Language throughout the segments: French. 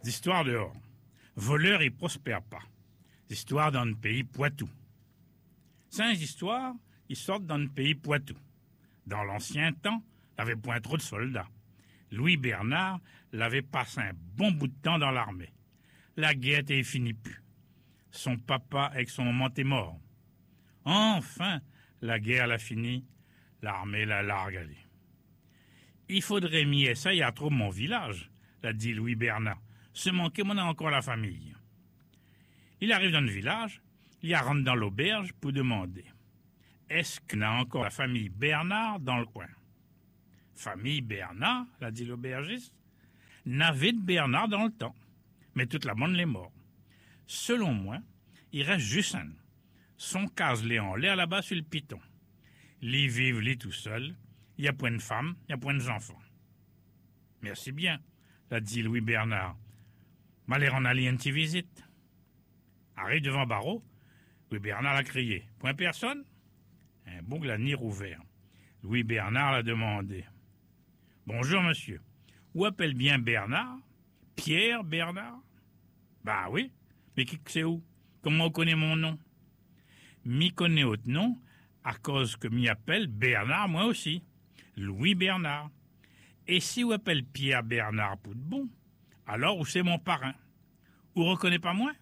D'histoire dehors. Voleur, il prospère pas. D'histoire dans le pays Poitou. Cinq histoires, ils sortent dans le pays Poitou. Dans l'ancien temps, il avait point trop de soldats. Louis Bernard l'avait passé un bon bout de temps dans l'armée. La guerre était finie plus. Son papa avec son maman est mort. Enfin, la guerre l'a fini, l'armée l'a largué. Il faudrait m'y essayer à trop mon village, l'a dit Louis Bernard. Se manquer, mon a encore la famille. Il arrive dans le village, il y rentre dans l'auberge pour demander « Est-ce qu'on a encore la famille Bernard dans le coin ?» Famille Bernard, l'a dit l'aubergiste, n'avait de Bernard dans le temps, mais toute la bande l'est mort. Selon moi, il reste juste un. Son case l'est en l'air là-bas sur le piton. L'y vive, l'y tout seul, il n'y a point de femme, il n'y a point d'enfants. Merci bien, l'a dit Louis Bernard. M'aller en aller une petite visite. Arrive devant barreau, Louis Bernard l'a crié. Point personne? Un bon glanir ouvert. Louis Bernard l'a demandé. Bonjour, monsieur. Où appelle bien Bernard? Pierre Bernard? Bah oui, mais qui c'est où? Comment on connaît mon nom? M'y connaît autre nom, à cause que m'y appelle Bernard, moi aussi. Louis Bernard. Et si vous appelle Pierre Bernard pour de bon, alors où c'est mon parrain? Vous reconnaît pas moi?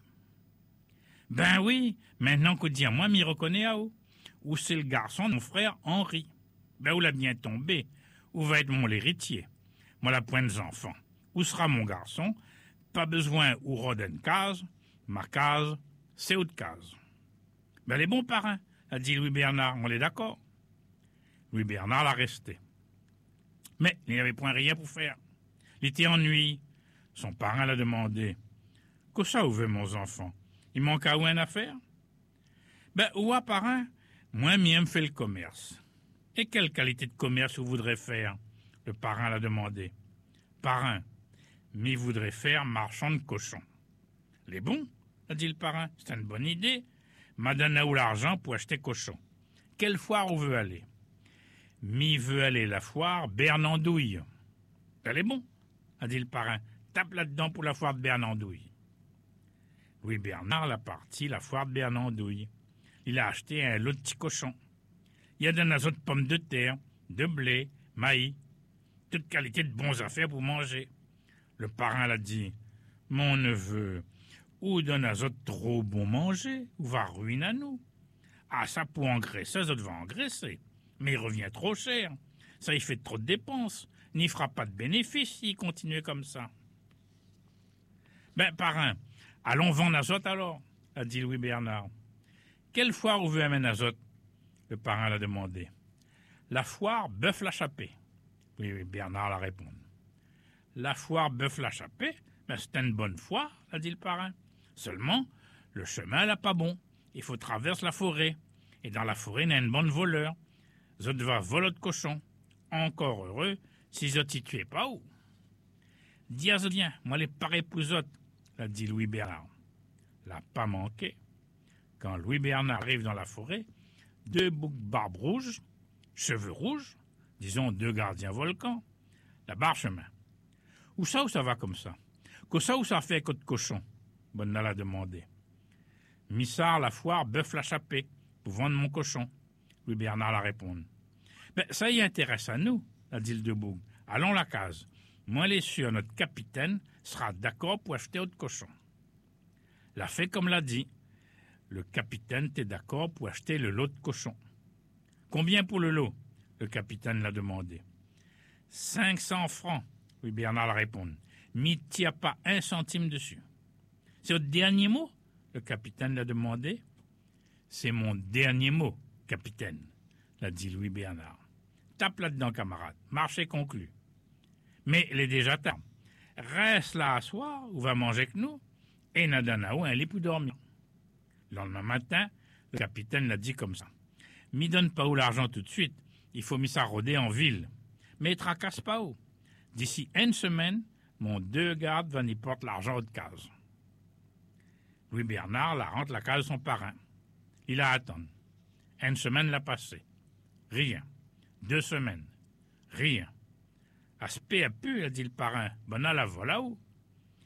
Ben oui, maintenant qu'on dit à moi, m'y reconnaît à où? Où c'est le garçon de mon frère Henri? Ben où l'a bien tombé? Où va être mon héritier? Moi la pointe des enfants. Où sera mon garçon? Pas besoin où rôde une case. Ma case, c'est autre case. Ben les bons parrains, a dit Louis Bernard, on est d'accord. Louis Bernard l'a resté. Mais il n'y avait point rien pour faire. Il était ennuyé. Son parrain l'a demandé. Que ça, où veut mon enfant? Il manque à où une affaire? Ben, où a parrain? Moi, m'aime fait le commerce. Et quelle qualité de commerce vous voudrez faire? Le parrain l'a demandé. Parrain, m'y voudrait faire marchand de cochons. Les bons, a dit le parrain, c'est une bonne idée. M'a donné où l'argent pour acheter cochons. Quelle foire on veut aller? M'y veut aller la foire Bernandouille. Elle est bon, a dit le parrain. Tape là-dedans pour la foire de Bernandouille. Louis Bernard l'a parti la foire de Bernandouille. Il a acheté un lot de petits cochons. Il y a de la autres pommes de terre, de blé, maïs, toute qualité de bons affaires pour manger. Le parrain l'a dit, mon neveu, ou donne à autres trop bon manger, ou va ruiner à nous. Ah, ça pour engraisser, ça va engraisser. Mais il revient trop cher. Ça, il fait trop de dépenses. N'y fera pas de bénéfice s'il continue comme ça. Ben, parrain, allons vendre Azote alors, a dit Louis Bernard. Quelle foire vous veut amener Azote? Le parrain l'a demandé. La foire Bœuf-la-Chapée. Oui, Bernard l'a répondu. La foire Bœuf-la-Chapée? Ben, c'est une bonne foire, a dit le parrain. Seulement, le chemin là pas bon. Il faut traverser la forêt. Et dans la forêt, il y a une bonne voleur. Zot va voler de cochon. Encore heureux si zot y tuait pas où. Dis à Zodien, moi les pareils pour zot, l'a dit Louis Bernard. L'a pas manqué. Quand Louis Bernard arrive dans la forêt, deux boucs barbe rouge, cheveux rouges, disons deux gardiens volcans, la barre chemin. Où ça va comme ça? Que ça où ça fait côte de cochon? Bonnat l'a demandé. Missard la foire Bœuf-la-Chapée, pour vendre mon cochon. Louis Bernard l'a répondu. Ben, ça y intéresse à nous, a dit le Deboug. Allons la case. Moi, les sûr, notre capitaine sera d'accord pour acheter autre cochon. L'a fait comme l'a dit. Le capitaine était d'accord pour acheter le lot de cochon. Combien pour le lot? Le capitaine l'a demandé. 500 francs, Louis Bernard l'a répondu. M'y tient pas un centime dessus. C'est votre dernier mot? Le capitaine l'a demandé. C'est mon dernier mot, capitaine, l'a dit Louis Bernard. Tape là-dedans, camarade. Marché conclu. Mais il est déjà tard. Reste là à soir, ou va manger avec nous, et n'a donné un lit pour dormir. Le lendemain matin, le capitaine l'a dit comme ça. M'y donne pas où l'argent tout de suite. Il faut m'y s'arroder en ville. Mais tracasse pas où. D'ici une semaine, mon deux gardes va n'y porter l'argent de case. Louis Bernard la rentre la case de son parrain. Il a attendu. Une semaine l'a passé. Rien. 2 semaines. Rien. Aspect a pu, a dit le parrain. Bonnat la voilà où?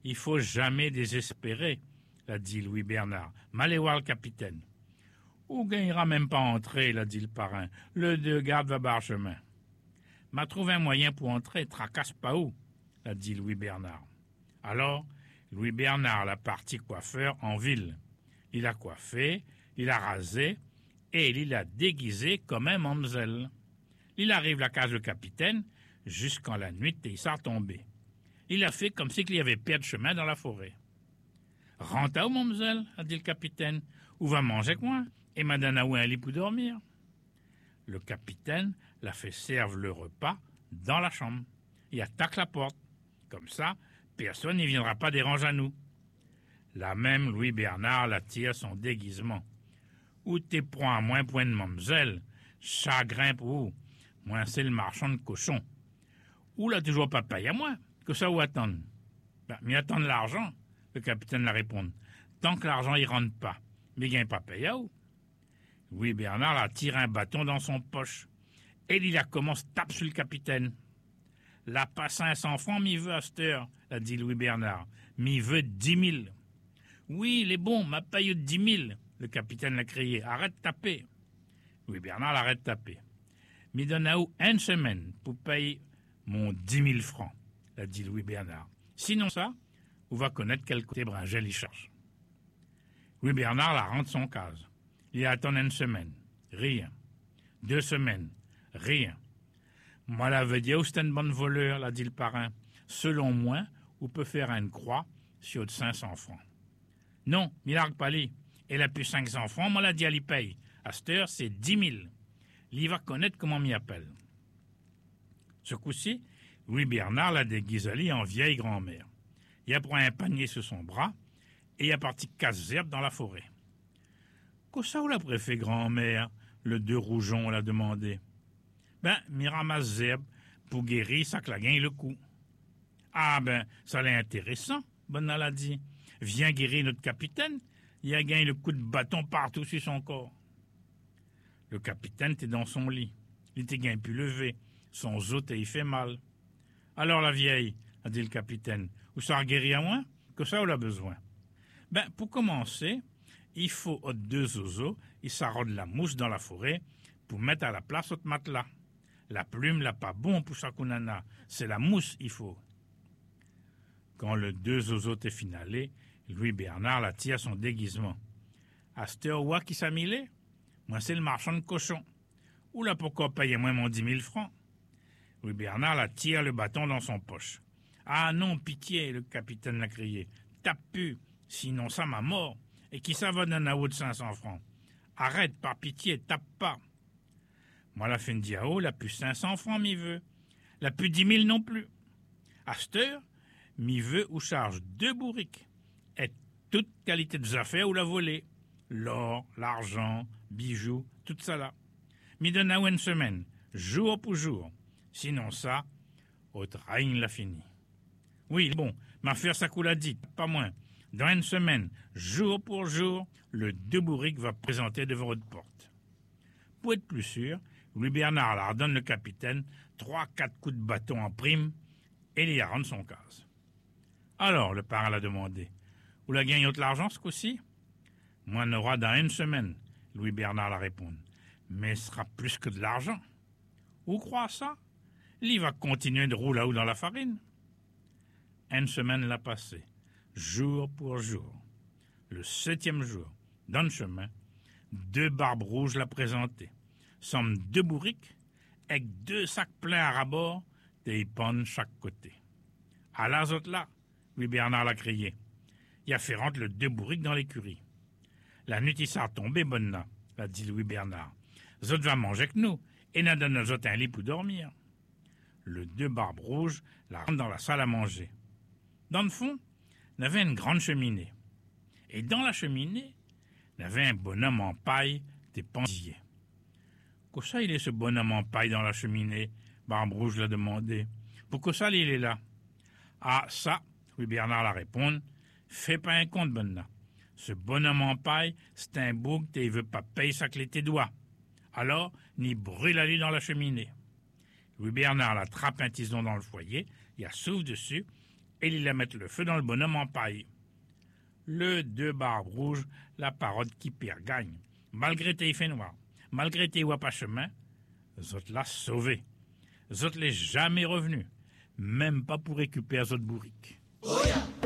Il faut jamais désespérer, l'a dit Louis Bernard. M'allez voir le capitaine. Ou gagnera même pas entrer, l'a dit le parrain. Le deux garde va barre chemin. M'a trouvé un moyen pour entrer, tracasse pas où, l'a dit Louis Bernard. Alors, Louis Bernard l'a parti coiffeur en ville. Il a coiffé, il a rasé, et il a déguisé comme un mamselle. Il arrive la case du capitaine, jusqu'en la nuit, et il s'est retombé. Il a fait comme s'il y avait perdu chemin dans la forêt. « Rentre où, mamselle ?» a dit le capitaine. « Ou va manger avec moi, et m'a donné un lit pour dormir. » Le capitaine l'a fait servir le repas dans la chambre. Il attaque la porte. Comme ça, personne n'y viendra pas déranger à nous. Là même, Louis Bernard l'attire son déguisement. « Où t'es prends à moins point de mamselle, chagrin pour vous. Moi, c'est le marchand de cochons. Ou là, toujours pas paye à moi, que ça ou attendre. Ben, m'y attendre l'argent, le capitaine la répond. Tant que l'argent y rentre pas, mais gagne pas paye à où. Louis Bernard a tiré un bâton dans son poche. Et il a commencé tape sur le capitaine. La pas 500 francs, m'y veut à cette heure, a dit Louis Bernard. M'y veut 10 000. Oui, il est bon, m'a payé 10 000, le capitaine l'a crié. Arrête de taper. Louis Bernard l'arrête de taper. M'y donne à où une semaine pour payer mon 10 000 francs, a dit Louis Bernard. Sinon ça, on va connaître quel côté Bringel y cherche. Louis Bernard la rentre son case. Il attend une semaine. Rien. 2 semaines. Rien. Moi, la veut dire, c'est un bon voleur, l'a dit le parrain. Selon moi, on peut faire une croix sur de 500 francs. Non, il pas lui. Elle a plus 500 francs, moi, l'a dit, elle y paye. À cette heure, c'est 10 000. Il va connaître comment m'y appelle. Ce coup-ci, Louis Bernard l'a déguisé en vieille grand-mère. Il a pris un panier sur son bras et il a parti casse herbes dans la forêt. Qu'est-ce que ça vous l'a préfet grand-mère? Le deux rougeon l'a demandé. Ben, m'y ramasse herbe pour guérir ça que la gagne le coup. Ah ben, ça l'est intéressant, Bonnat l'a dit. Viens guérir notre capitaine, il a gagné le coup de bâton partout sur son corps. Le capitaine était dans son lit. Il était bien pu lever. Son os il fait mal. Alors la vieille, a dit le capitaine, ou ça a guéri à moi? Que ça on a besoin? Ben, pour commencer, il faut aux 2 oiseaux, il s'arrode la mousse dans la forêt pour mettre à la place au matelas. La plume l'a pas bon pour sa kunana, c'est la mousse il faut. Quand le 2 oiseaux est finalé, Louis Bernard la tire son déguisement. À cette heure qui s'a milé? Moi c'est le marchand de cochons. Ou là pourquoi payer moins mon 10 000 francs? Louis Bernard la tire le bâton dans son poche. Ah non, pitié, le capitaine l'a crié. Tape plus, sinon ça m'a mort. Et qui ça va donner à haut de 500 francs? Arrête, par pitié, tape pas. Moi, la fin de diao, la plus 500 francs, m'y veut. La plus 10 000 non plus. À cette heure, m'y veut ou charge 2 bourriques. Et toute qualité de affaires ou la voler. L'or, l'argent, bijoux, tout ça là. M'y donne à une semaine, jour pour jour. Sinon ça, autre règne l'a fini. Oui, bon, ma faire ça qu'on l'a dit, pas moins. Dans une semaine, jour pour jour, le 2 bourriques va présenter devant votre porte. Pour être plus sûr, Louis Bernard leur donne le capitaine 3-4 coups de bâton en prime et il y a rendu son case. Alors, le parrain l'a demandé, vous la gagnez de l'argent ce coup-ci? Moi, on aura dans une semaine, Louis Bernard l'a répondu. Mais ce sera plus que de l'argent. Vous croyez ça? Il va continuer de rouler là-haut dans la farine. Une semaine l'a passé, jour pour jour. Le 7e jour, dans le chemin, 2 barbes rouges l'a présenté. Somme 2 bourriques, avec 2 sacs pleins à rabord, des épaules de chaque côté. À la autres là, Louis Bernard l'a crié. Il a fait rentrer le 2 bourriques dans l'écurie. La nuit, il s'est retombé, Bonnat, l'a dit Louis Bernard. Zot va manger avec nous, et n'a donné aux autres un lit pour dormir. Le 2 barbes rouges la rentre dans la salle à manger. Dans le fond, il y avait une grande cheminée. Et dans la cheminée, il y avait un bonhomme en paille des pensiers. Qu'est-ce que ça, il est ce bonhomme en paille dans la cheminée? Barbe Rouge l'a demandé. Pourquoi ça, il est là? Ah, ça, Louis Bernard l'a répondu. Fais pas un compte, Bonnat. Ce bonhomme en paille, c'est un bouc et il veut pas payer ça que tes doigts. Alors, ni brûle-lui dans la cheminée. Louis Bernard l'attrape un tison dans le foyer, il a souffle dessus, et il a mettre le feu dans le bonhomme en paille. Le deux barbes rouges, la parole qui perd gagne. Malgré tes fait noir, malgré tes voix pas chemin, Zot l'a sauvé. Zot l'est jamais revenu, même pas pour récupérer Zot bourrique.